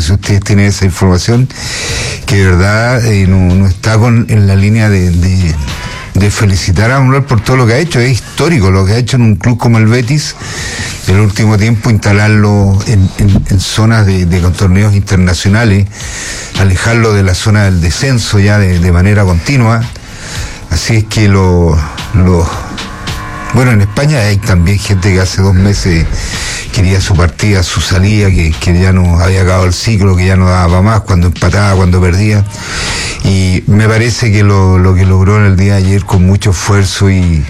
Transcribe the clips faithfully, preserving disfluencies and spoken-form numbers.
si ustedes tienen esa información, que de verdad eh, no, no está con, en la línea de, de, de felicitar a Manuel por todo lo que ha hecho. Es histórico lo que ha hecho en un club como el Betis, en el último tiempo instalarlo en, en, en zonas de, de torneos internacionales, alejarlo de la zona del descenso ya de, de manera continua. Así es que lo, lo bueno, en España hay también gente que hace dos meses quería su partida, su salida, que, que ya no había acabado el ciclo, que ya no daba más, cuando empataba, cuando perdía. Y me parece que lo, lo que logró en el día de ayer con mucho esfuerzo y,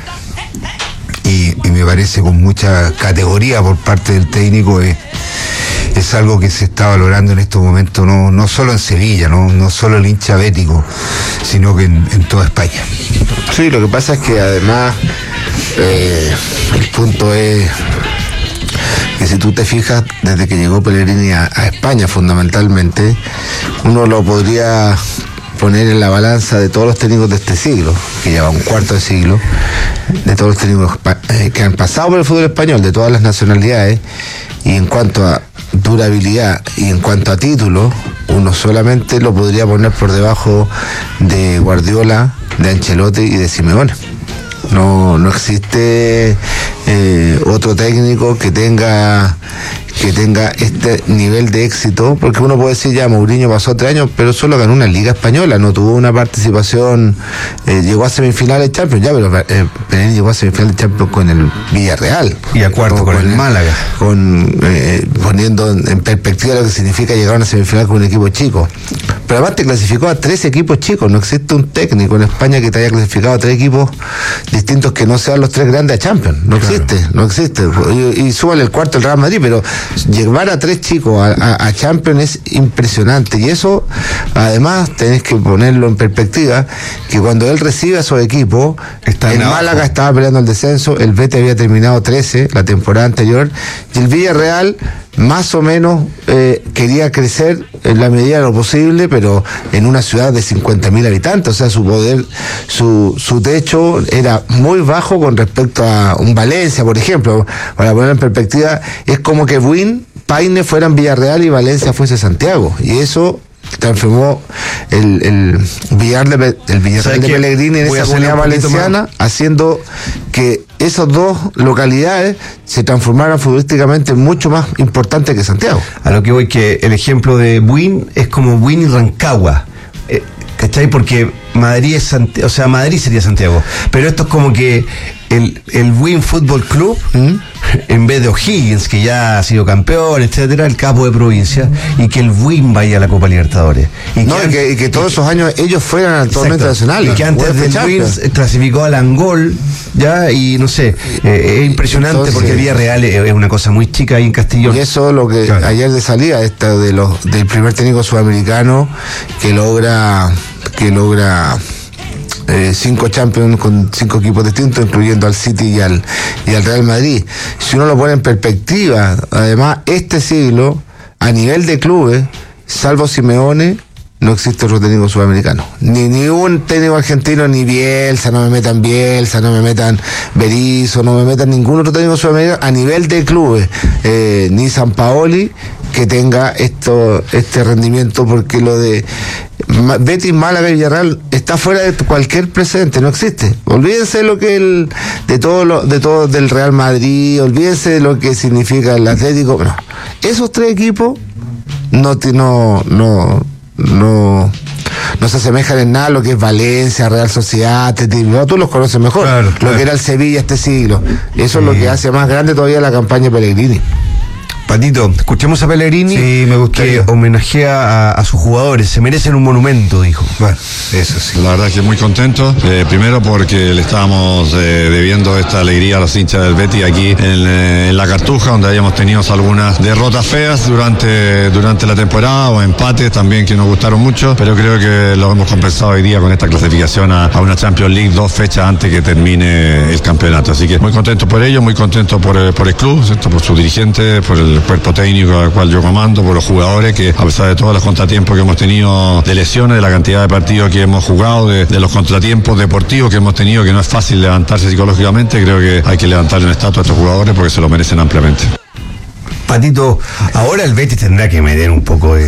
y, y me parece con mucha categoría por parte del técnico es, es algo que se está valorando en estos momentos, no, no solo en Sevilla, no, no solo el hincha bético, sino que en, en toda España. Sí, lo que pasa es que además eh, el punto es que si tú te fijas, desde que llegó Pellegrini a, a España fundamentalmente, uno lo podría poner en la balanza de todos los técnicos de este siglo, que lleva un cuarto de siglo, de todos los técnicos eh, que han pasado por el fútbol español, de todas las nacionalidades, y en cuanto a durabilidad y en cuanto a títulos, uno solamente lo podría poner por debajo de Guardiola, de Ancelotti y de Simeone. No, no existe eh, otro técnico que tenga que tenga este nivel de éxito, porque uno puede decir ya Mourinho pasó tres años, pero solo ganó una liga española, no tuvo una participación, eh, llegó a semifinales de Champions, ya, pero eh, Pellegrini llegó a semifinales de Champions con el Villarreal. Y a cuarto con, con el, el Málaga. Con, eh, poniendo en perspectiva lo que significa llegar a una semifinal con un equipo chico. Pero además te clasificó a tres equipos chicos, no existe un técnico en España que te haya clasificado a tres equipos distintos que no sean los tres grandes a Champions, no claro. existe, no existe. Y, y súbale el cuarto el Real Madrid, pero llevar a tres chicos a, a, a Champions es impresionante, y eso además tenés que ponerlo en perspectiva, que cuando él recibe a su equipo, está el Málaga abajo. Estaba peleando el descenso, el Betis había terminado trece la temporada anterior, y el Villarreal más o menos eh, quería crecer en la medida de lo posible, pero en una ciudad de cincuenta mil habitantes, o sea, su poder, su, su techo era muy bajo con respecto a un Valencia, por ejemplo. Para poner en perspectiva, es como que Buin, Paine fueran Villarreal y Valencia fuese Santiago, y eso transformó el, el Villarreal de, el Villarreal de Pellegrini en esa comunidad valenciana, más, haciendo que esas dos localidades se transformaran futbolísticamente mucho más importantes que Santiago. A lo que voy, que el ejemplo de Buin es como Buin y Rancagua, eh, ¿cachai? Porque Madrid es Santiago, o sea, Madrid sería Santiago, pero esto es como que el, el Buin Fútbol Club, ¿Mm? en vez de O'Higgins, que ya ha sido campeón, etcétera, el capo de provincia, y que el Buin vaya a la Copa Libertadores. Y, no, que, y, que, y que todos esos años ellos fueran al torneo internacional. Y que antes del Buin clasificó al Angol, ya, y no sé, eh, es impresionante. Entonces, porque Villarreal es, es una cosa muy chica ahí en Castellón. Y eso lo que claro. ayer de salida, esta de los del primer técnico sudamericano que logra, que logra Eh, cinco Champions con cinco equipos distintos, incluyendo al City y al, y al Real Madrid. Si uno lo pone en perspectiva, además, este siglo, a nivel de clubes, salvo Simeone, no existe otro técnico sudamericano. Ni, ni un técnico argentino, ni Bielsa, no me metan Bielsa, no me metan Berizzo, no me metan ningún otro técnico sudamericano a nivel de clubes, eh, ni Sampaoli, que tenga esto, este rendimiento, porque lo de Betis, Málaga y Villarreal está fuera de cualquier precedente, no existe. Olvídense lo que el, de todo lo, de todo del Real Madrid, olvídense de lo que significa el Atlético. No. Esos tres equipos no no no no no se asemejan en nada a lo que es Valencia, Real Sociedad, Atlético. Tú los conoces mejor, claro, claro. Lo que era el Sevilla este siglo. Eso sí. Es lo que hace más grande todavía la campaña de Pellegrini. Patito, escuchemos a Pellegrini, sí, me gustaría. Que homenajea a, a sus jugadores, se merecen un monumento, dijo. Bueno, eso sí. La verdad que muy contento, eh, primero porque le estábamos eh, debiendo esta alegría a los hinchas del Betis aquí en, eh, en la Cartuja, donde habíamos tenido algunas derrotas feas durante, durante la temporada, o empates también que nos gustaron mucho, pero creo que lo hemos compensado hoy día con esta clasificación a, a una Champions League dos fechas antes que termine el campeonato. Así que muy contento por ello, muy contento por, por el club, ¿cierto? Por sus dirigentes, por el cuerpo técnico al cual yo comando, por los jugadores que, a pesar de todos los contratiempos que hemos tenido de lesiones, de la cantidad de partidos que hemos jugado, de, de los contratiempos deportivos que hemos tenido, que no es fácil levantarse psicológicamente, creo que hay que levantarle una estatua a estos jugadores porque se lo merecen ampliamente. Patito, ahora el Betis tendrá que meter un poco de